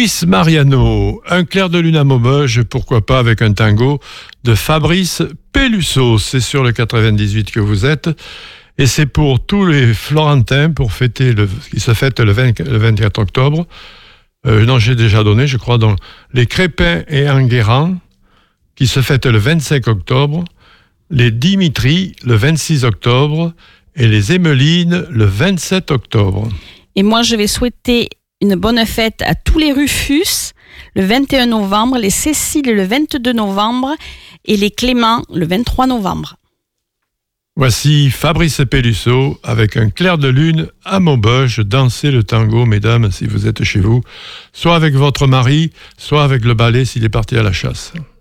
Luis Mariano, un clair de lune à Maubeuge, pourquoi pas avec un tango de Fabrice Peluso. C'est sur le 98 que vous êtes. Et c'est pour tous les Florentins, pour fêter qui se fête le 24 octobre. Non, j'ai déjà donné, je crois, dans les Crépin et Enguerrand, qui se fêtent le 25 octobre, les Dimitri le 26 octobre et les Emmeline le 27 octobre. Et moi, je vais souhaiter une bonne fête à tous les Rufus le 21 novembre, les Cécile le 22 novembre et les Clément le 23 novembre. Voici Fabrice Peluso avec un clair de lune à Maubeuge. Dansez le tango, mesdames, si vous êtes chez vous, soit avec votre mari, soit avec le balai s'il est parti à la chasse.